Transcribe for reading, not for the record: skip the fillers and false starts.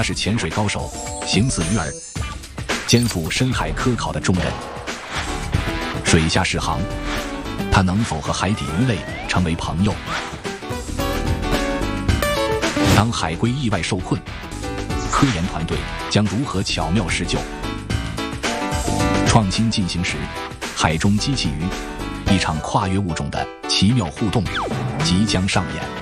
他是潜水高手，形似鱼儿，肩负深海科考的重任。水下适航，他能否和海底鱼类成为朋友？当海龟意外受困，科研团队将如何巧妙施救？创新进行时，海中机器鱼，一场跨越物种的奇妙互动即将上演。